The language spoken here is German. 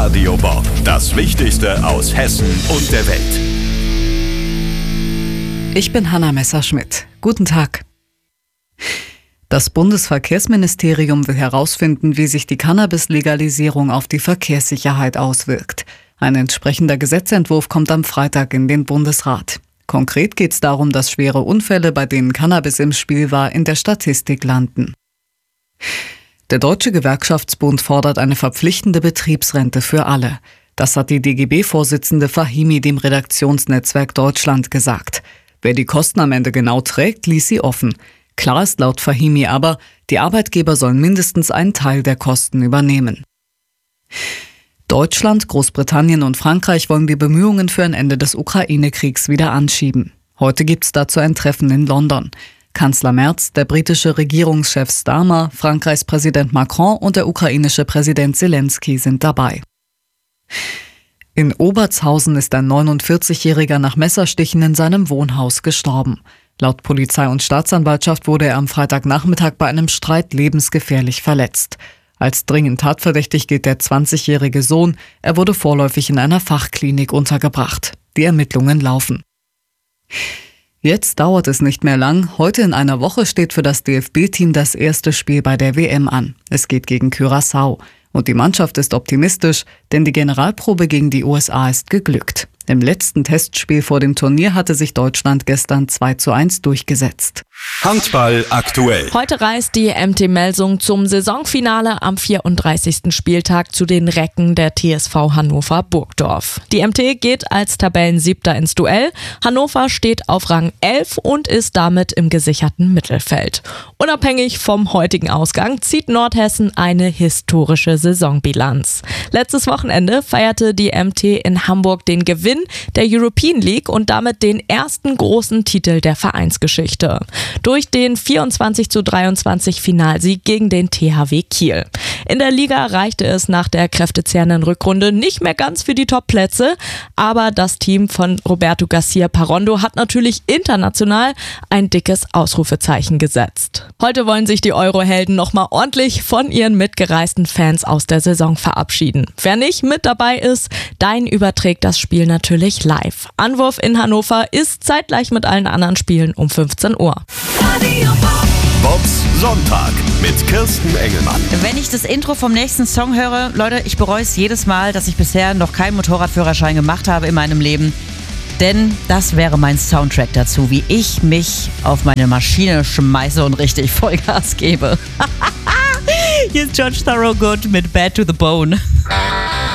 Radio Bob. Das Wichtigste aus Hessen und der Welt. Ich bin Hanna Messerschmidt. Guten Tag. Das Bundesverkehrsministerium will herausfinden, wie sich die Cannabis-Legalisierung auf die Verkehrssicherheit auswirkt. Ein entsprechender Gesetzentwurf kommt am Freitag in den Bundesrat. Konkret geht es darum, dass schwere Unfälle, bei denen Cannabis im Spiel war, in der Statistik landen. Der Deutsche Gewerkschaftsbund fordert eine verpflichtende Betriebsrente für alle. Das hat die DGB-Vorsitzende Fahimi dem Redaktionsnetzwerk Deutschland gesagt. Wer die Kosten am Ende genau trägt, ließ sie offen. Klar ist laut Fahimi aber, die Arbeitgeber sollen mindestens einen Teil der Kosten übernehmen. Deutschland, Großbritannien und Frankreich wollen die Bemühungen für ein Ende des Ukraine-Kriegs wieder anschieben. Heute gibt es dazu ein Treffen in London. Kanzler Merz, der britische Regierungschef Starmer, Frankreichs Präsident Macron und der ukrainische Präsident Zelensky sind dabei. In Obertshausen ist ein 49-Jähriger nach Messerstichen in seinem Wohnhaus gestorben. Laut Polizei und Staatsanwaltschaft wurde er am Freitagnachmittag bei einem Streit lebensgefährlich verletzt. Als dringend tatverdächtig gilt der 20-jährige Sohn. Er wurde vorläufig in einer Fachklinik untergebracht. Die Ermittlungen laufen. Jetzt dauert es nicht mehr lang. Heute in einer Woche steht für das DFB-Team das erste Spiel bei der WM an. Es geht gegen Curaçao. Und die Mannschaft ist optimistisch, denn die Generalprobe gegen die USA ist geglückt. Im letzten Testspiel vor dem Turnier hatte sich Deutschland gestern 2:1 durchgesetzt. Handball aktuell. Heute reist die MT Melsung zum Saisonfinale am 34. Spieltag zu den Recken der TSV Hannover Burgdorf. Die MT geht als Tabellensiebter ins Duell. Hannover steht auf Rang 11 und ist damit im gesicherten Mittelfeld. Unabhängig vom heutigen Ausgang zieht Nordhessen eine historische Saisonbilanz. Letztes Wochenende feierte die MT in Hamburg den Gewinn der European League und damit den ersten großen Titel der Vereinsgeschichte. Durch den 24:23 Finalsieg gegen den THW Kiel. In der Liga reichte es nach der kräftezehrenden Rückrunde nicht mehr ganz für die Top-Plätze, aber das Team von Roberto Garcia Parondo hat natürlich international ein dickes Ausrufezeichen gesetzt. Heute wollen sich die Eurohelden nochmal ordentlich von ihren mitgereisten Fans aus der Saison verabschieden. Wer nicht mit dabei ist, dein überträgt das Spiel natürlich live. Anwurf in Hannover ist zeitgleich mit allen anderen Spielen um 15 Uhr. Bobs Sonntag mit Kirsten Engelmann. Wenn ich das Intro vom nächsten Song höre, Leute, ich bereue es jedes Mal, dass ich bisher noch keinen Motorradführerschein gemacht habe in meinem Leben. Denn das wäre mein Soundtrack dazu, wie ich mich auf meine Maschine schmeiße und richtig Vollgas gebe. Hier ist George Thorogood mit Bad to the Bone.